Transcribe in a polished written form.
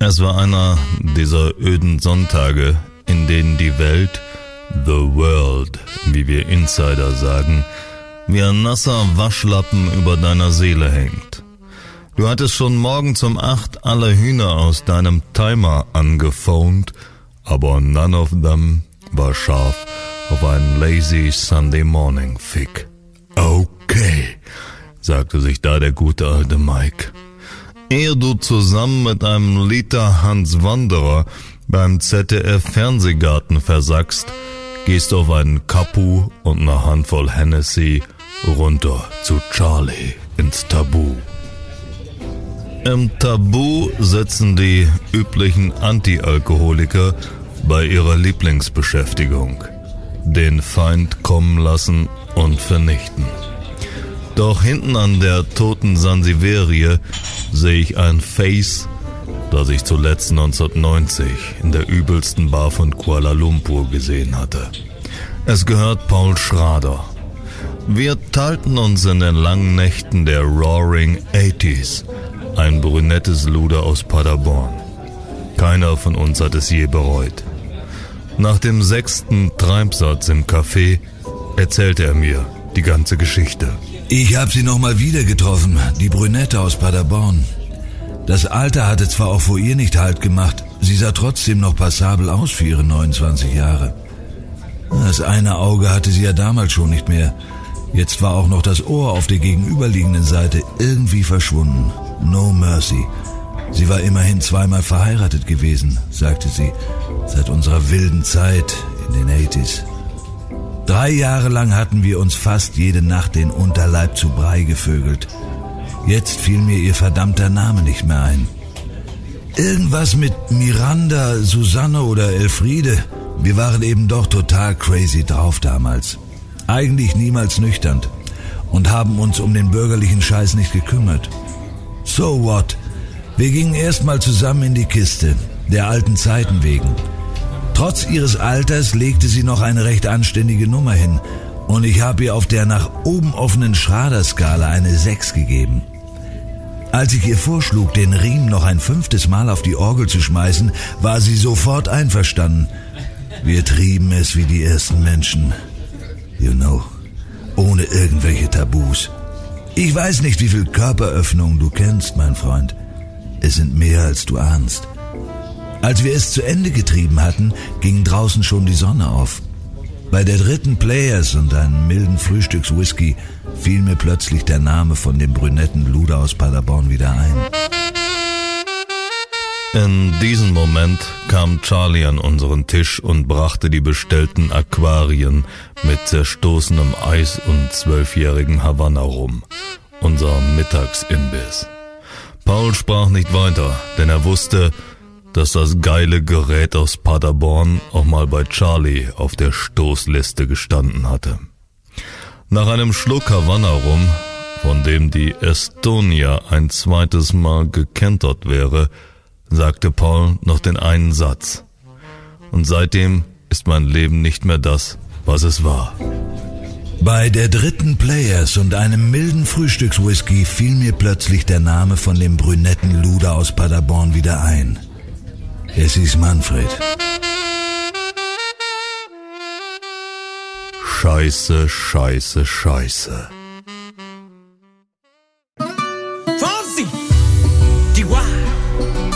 Es war einer dieser öden Sonntage, in denen die Welt, the world, wie wir Insider sagen, wie ein nasser Waschlappen über deiner Seele hängt. Du hattest schon morgens um 8 alle Hühner aus deinem Timer angephont, aber none of them war scharf auf einen lazy Sunday morning Fick. Okay, sagte sich da der gute alte Mike. Ehe du zusammen mit einem Liter Hans Wanderer beim ZDF-Fernsehgarten versackst, gehst auf einen Kapu und eine Handvoll Hennessy runter zu Charlie ins Tabu. Im Tabu sitzen die üblichen Anti-Alkoholiker bei ihrer Lieblingsbeschäftigung: den Feind kommen lassen und vernichten. Doch hinten an der toten Sansiverie sehe ich ein Face, das ich zuletzt 1990 in der übelsten Bar von Kuala Lumpur gesehen hatte. Es gehört Paul Schrader. Wir teilten uns in den langen Nächten der Roaring 80s ein brünettes Luder aus Paderborn. Keiner von uns hat es je bereut. Nach dem 6. Treibsatz im Café erzählte er mir die ganze Geschichte. Ich habe sie nochmal wieder getroffen, die Brünette aus Paderborn. Das Alter hatte zwar auch vor ihr nicht Halt gemacht, sie sah trotzdem noch passabel aus für ihre 29 Jahre. Das eine Auge hatte sie ja damals schon nicht mehr. Jetzt war auch noch das Ohr auf der gegenüberliegenden Seite irgendwie verschwunden. No mercy. Sie war immerhin 2-mal verheiratet gewesen, sagte sie, seit unserer wilden Zeit in den 80s. 3 Jahre lang hatten wir uns fast jede Nacht den Unterleib zu Brei gevögelt. Jetzt fiel mir ihr verdammter Name nicht mehr ein. Irgendwas mit Miranda, Susanne oder Elfriede. Wir waren eben doch total crazy drauf damals. Eigentlich niemals nüchtern und haben uns um den bürgerlichen Scheiß nicht gekümmert. So what? Wir gingen erstmal zusammen in die Kiste, der alten Zeiten wegen. Trotz ihres Alters legte sie noch eine recht anständige Nummer hin und ich habe ihr auf der nach oben offenen Schrader-Skala eine 6 gegeben. Als ich ihr vorschlug, den Riemen noch ein 5. Mal auf die Orgel zu schmeißen, war sie sofort einverstanden. Wir trieben es wie die ersten Menschen. You know, ohne irgendwelche Tabus. Ich weiß nicht, wie viel Körperöffnungen du kennst, mein Freund. Es sind mehr, als du ahnst. Als wir es zu Ende getrieben hatten, ging draußen schon die Sonne auf. Bei der 3. Players und einem milden Frühstückswhisky fiel mir plötzlich der Name von dem brünetten Luder aus Paderborn wieder ein. In diesem Moment kam Charlie an unseren Tisch und brachte die bestellten Aquarien mit zerstoßenem Eis und 12-jährigen Havanna rum. Unser Mittagsimbiss. Paul sprach nicht weiter, denn er wusste, dass das geile Gerät aus Paderborn auch mal bei Charlie auf der Stoßliste gestanden hatte. Nach einem Schluck Havanna rum, von dem die Estonia ein 2. Mal gekentert wäre, sagte Paul noch den einen Satz. Und seitdem ist mein Leben nicht mehr das, was es war. Bei der 3. Players und einem milden Frühstückswhisky fiel mir plötzlich der Name von dem brünetten Luder aus Paderborn wieder ein. Es ist Manfred. Scheiße, scheiße, scheiße.